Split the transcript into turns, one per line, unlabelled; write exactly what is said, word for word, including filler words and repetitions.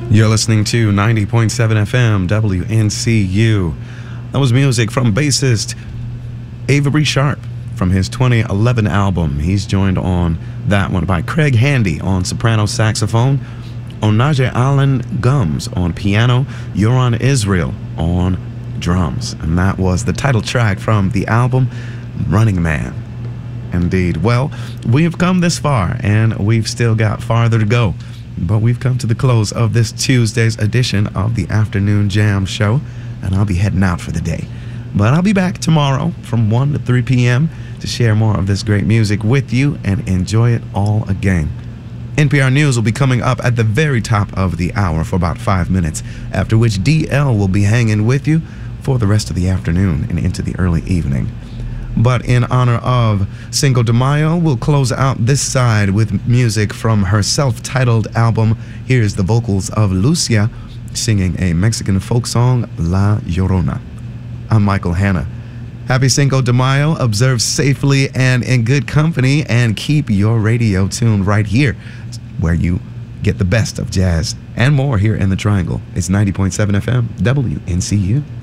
You're listening to ninety point seven F M W N C U. That was music from bassist Avery Sharp from his twenty eleven album. He's joined on that one by Craig Handy on soprano saxophone, Onaje Allen Gums on piano, Yoron Israel on drums. And that was the title track from the album, Running Man. Indeed. Well, we've come this far, and we've still got farther to go. But we've come to the close of this Tuesday's edition of the Afternoon Jam Show, and I'll be heading out for the day. But I'll be back tomorrow from one to three p.m. to share more of this great music with you and enjoy it all again. N P R News will be coming up at the very top of the hour for about five minutes, after which D L will be hanging with you for the rest of the afternoon and into the early evening. But in honor of Cinco de Mayo, we'll close out this side with music from her self-titled album. Here's the vocals of Lucia singing a Mexican folk song, La Llorona. I'm Michael Hanna. Happy Cinco de Mayo. Observe safely and in good company, and keep your radio tuned right here where you get the best of jazz and more here in the Triangle. It's ninety point seven F M, W N C U.